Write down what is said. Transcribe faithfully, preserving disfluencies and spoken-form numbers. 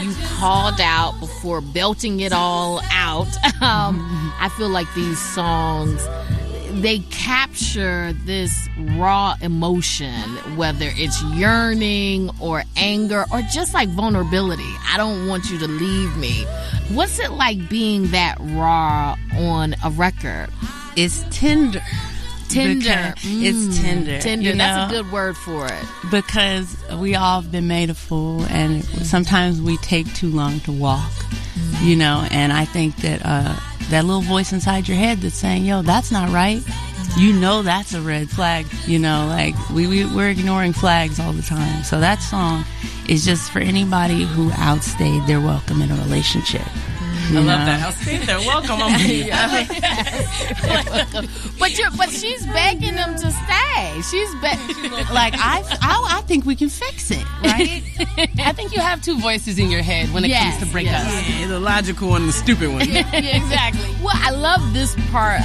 you called out before belting it all out. Um, I feel like these songs, they capture this raw emotion, whether it's yearning or anger or just like vulnerability. I don't want you to leave me. What's it like being that raw on a record? It's tender. Tender. Mm, it's tender. Tender. You know, that's a good word for it. Because we all have been made a fool, and sometimes we take too long to walk, mm. you know, and I think that uh, that little voice inside your head that's saying, yo, that's not right. You know that's a red flag. You know, like, we, we, we're ignoring flags all the time. So that song is just for anybody who outstayed their welcome in a relationship. You I know? love that. Outstayed their welcome. but you're, but she's begging them to stay. She's be- like I, I, I think we can fix it, right? I think you have two voices in your head when it yes, comes to breakups. Yes. Yeah, the logical one and the stupid one. yeah, yeah, exactly. Well, I love this part